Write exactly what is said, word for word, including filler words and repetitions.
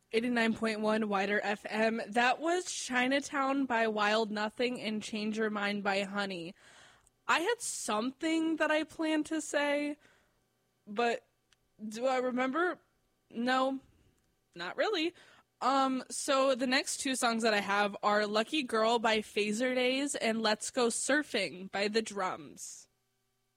eighty-nine point one Wider F M. That was Chinatown by Wild Nothing and Change Your Mind by Honey. I had something that I planned to say, but do I remember? No, not really. Um, so the next two songs that I have are Lucky Girl by Phaser Days and Let's Go Surfing by The Drums.